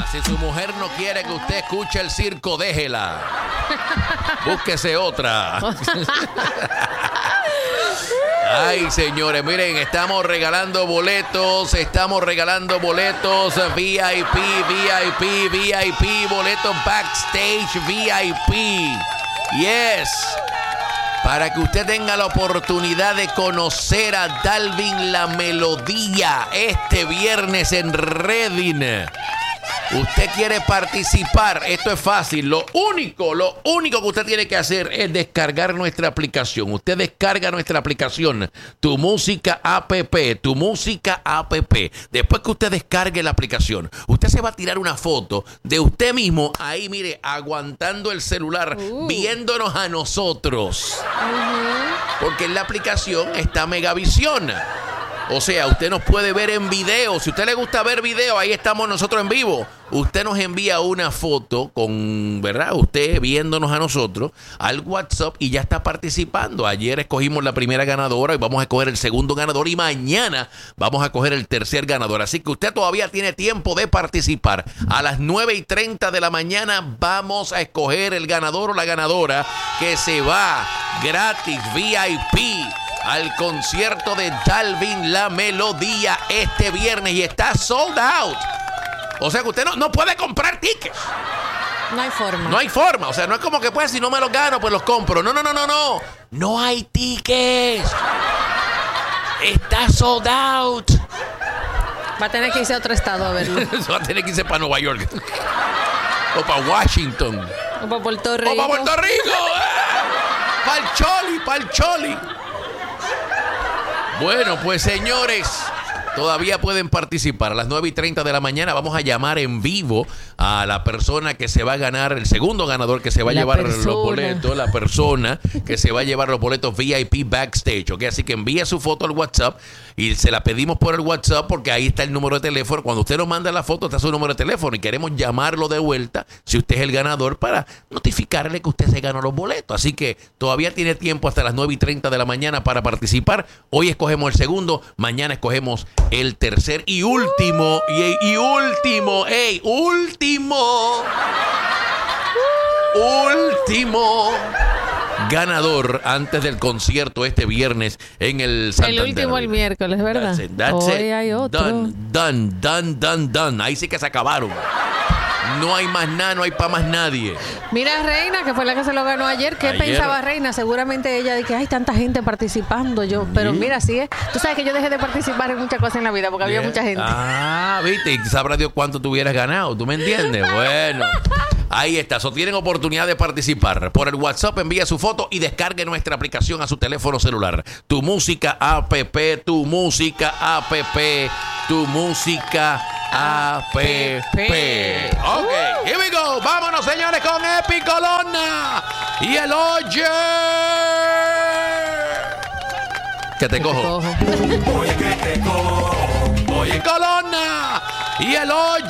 Si su mujer no quiere que usted escuche el circo, déjela. Búsquese otra. Ay, señores, miren, estamos regalando boletos VIP, boletos backstage VIP. Yes. Para que usted tenga la oportunidad de conocer a Dalvin La Melodía este viernes en Reading. Usted quiere participar, esto es fácil. Lo único que usted tiene que hacer es descargar nuestra aplicación. Usted descarga nuestra aplicación, Tu Música App. Después que usted descargue la aplicación, usted se va a tirar una foto de usted mismo ahí, mire, aguantando el celular, viéndonos a nosotros. Porque en la aplicación está Megavisión. O sea, usted nos puede ver en video. Si a usted le gusta ver video, ahí estamos nosotros en vivo. Usted nos envía una foto con, ¿verdad? Usted viéndonos a nosotros al WhatsApp y ya está participando. Ayer escogimos la primera ganadora y vamos a escoger el segundo ganador y mañana vamos a escoger el tercer ganador. Así que usted todavía tiene tiempo de participar. A las 9:30 de la mañana vamos a escoger el ganador o la ganadora que se va gratis VIP al concierto de Dalvin La Melodía este viernes y está sold out. O sea que usted no puede comprar tickets. No hay forma. No hay forma. O sea, no es como que pues si no me los gano, pues los compro. No. No hay tickets. Está sold out. Va a tener que irse a otro estado a verlo. Va a tener que irse para Nueva York. O para Washington. O para Puerto Rico. O para Puerto Rico. Para el Choli. Bueno, pues señores, todavía pueden participar. A las 9:30 de la mañana vamos a llamar en vivo a la persona que se va a ganar, el segundo ganador que se va a llevar los boletos, la persona que se va a llevar los boletos VIP backstage, ¿ok? Así que envíe su foto al WhatsApp y se la pedimos por el WhatsApp porque ahí está el número de teléfono. Cuando usted nos manda la foto está su número de teléfono y queremos llamarlo de vuelta si usted es el ganador para notificarle que usted se ganó los boletos. Así que todavía tiene tiempo hasta las 9:30 de la mañana para participar. Hoy escogemos el segundo, mañana escogemos el tercer y último, último ganador antes del concierto este viernes en el Santander. El último el miércoles, ¿verdad? That's Hoy it. hay otro. Done. Ahí sí que se acabaron. No hay más nada, no hay para más nadie. Mira, Reina, que fue la que se lo ganó ayer. ¿Qué pensaba Reina? Seguramente ella de que hay tanta gente participando. Pero mira, así es. Tú sabes que yo dejé de participar en muchas cosas en la vida porque había mucha gente. Ah, viste, y sabrá Dios cuánto tú hubieras ganado. ¿Tú me entiendes? Bueno. Ahí está, tienen oportunidad de participar. Por el WhatsApp envía su foto y descargue nuestra aplicación a su teléfono celular. Tu Música App. Ok, here we go. Vámonos, señores, con Epi Colonna y el Oye. Que te cojo. Oye, que te cojo. Oye, Colonna y el Oye.